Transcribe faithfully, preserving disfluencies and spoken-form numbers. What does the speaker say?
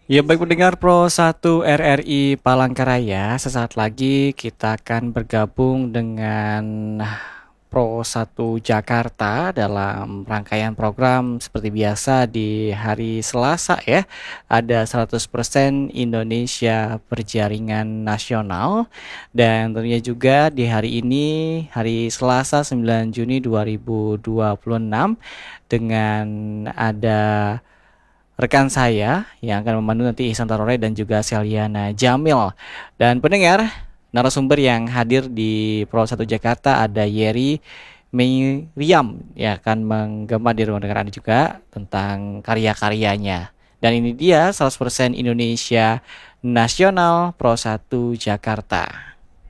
Ya baik pendengar Pro satu R R I Palangkaraya, sesaat lagi kita akan bergabung dengan Pro satu Jakarta dalam rangkaian program seperti biasa di hari Selasa ya. Ada seratus persen Indonesia Berjaringan Nasional dan tentunya juga di hari ini hari Selasa sembilan Juni dua ribu dua puluh enam dengan ada rekan saya yang akan memandu nanti Ihsan Tarore dan juga Seliana Jamil. Dan pendengar, narasumber yang hadir di Pro satu Jakarta ada Yeri Miriam yang akan menggema di ruang dengar Anda juga tentang karya-karyanya. Dan ini dia seratus persen Indonesia Nasional Pro satu Jakarta.